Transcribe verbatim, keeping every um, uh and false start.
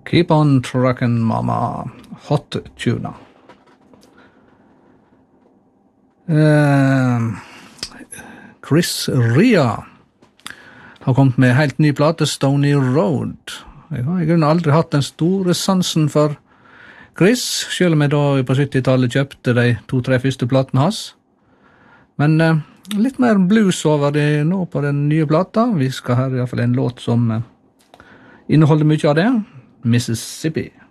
Keep on truckin' mama, hot tuna. Uh, Chris Rea har kommet med helt ny plate, Stony Road. Jeg har i grunnen aldri hatt den store sansen for Chris, selv om jeg da på syttitallet kjøpte de to-tre første platene hans. Men uh, litt mer blues over det nå på den nye plata. Vi skal høre i hvert fall en låt som uh, inneholder mye av det, Mississippi.